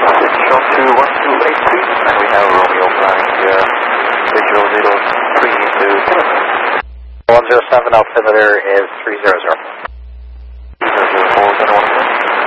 Switch on to 1283, and we have Romeo flying visual 03 to Telephone. 107 altimeter is 300. 300, 401.